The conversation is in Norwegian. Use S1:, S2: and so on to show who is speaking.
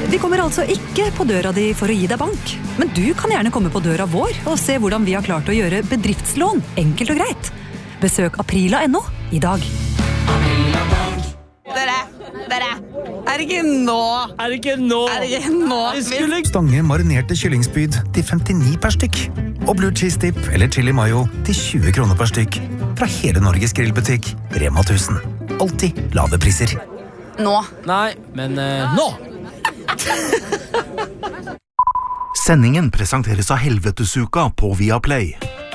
S1: Vi kommer altså ikke på døra di for å gi deg bank, men du kan gjerne komme på døra vår og se hvordan vi har klart å gjøre bedriftslån enkelt og greit. Besøk aprila.no i dag.
S2: Dere, er det ikke nå?
S3: Stange marinerte kyllingspyd til 59 per stykk. Og blue cheese dip eller chili mayo til 20 kroner per stykk. Fra hele Norges grillbutikk, Rema 1000. Alltid lave priser.
S2: Nå.
S4: Nei, men nå!
S5: Sendingen presenteres av Helvetesuka på Viaplay.